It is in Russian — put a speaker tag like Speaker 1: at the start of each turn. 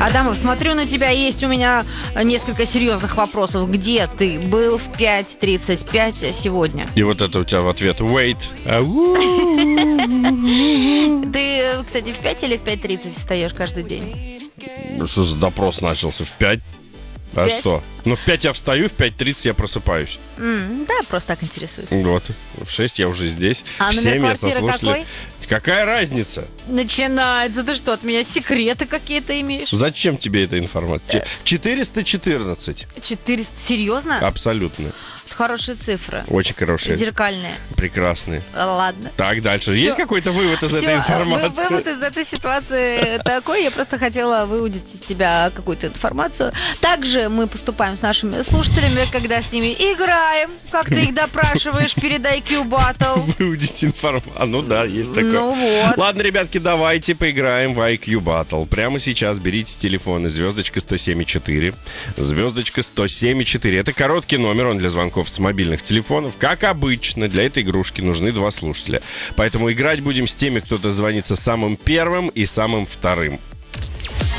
Speaker 1: Адамов, смотрю на тебя, есть у меня несколько серьезных вопросов. Где ты был в 5:35 сегодня?
Speaker 2: И вот это у тебя в ответ wait.
Speaker 1: Ты, кстати, в 5 или в 5:30 встаешь каждый день?
Speaker 2: Что за допрос начался? В 5? А
Speaker 1: 5?
Speaker 2: что? Ну, в 5 я встаю, в 5:30 я просыпаюсь.
Speaker 1: Да, просто так интересуюсь.
Speaker 2: Вот. В 6 я уже здесь.
Speaker 1: А
Speaker 2: в
Speaker 1: номер
Speaker 2: 7 я
Speaker 1: квартиры
Speaker 2: сослушали.
Speaker 1: какой?
Speaker 2: Какая разница?
Speaker 1: Начинается. Ты что, от меня секреты какие-то имеешь?
Speaker 2: Зачем тебе эта информация? 414.
Speaker 1: 400. Серьезно?
Speaker 2: Абсолютно.
Speaker 1: Хорошие цифры.
Speaker 2: Очень хорошие.
Speaker 1: Зеркальные.
Speaker 2: Прекрасные.
Speaker 1: Ладно.
Speaker 2: Так, дальше.
Speaker 1: Всё.
Speaker 2: Есть какой-то вывод из этой информации?
Speaker 1: Вывод из этой ситуации такой. Я просто хотела выудить из тебя какую-то информацию. Также мы поступаем с нашими слушателями, когда с ними играем. Как ты их допрашиваешь перед IQ Battle.
Speaker 2: Выудить информацию. Ну да, есть такое.
Speaker 1: Ну вот.
Speaker 2: Ладно, ребятки, давайте поиграем в IQ Battle. Прямо сейчас берите телефон и звездочка 107,4. Звездочка 107,4. Это короткий номер, он для звонков с мобильных телефонов. Как обычно, для этой игрушки нужны 2 слушателя. Поэтому играть будем с теми, кто дозвонится самым первым и самым вторым.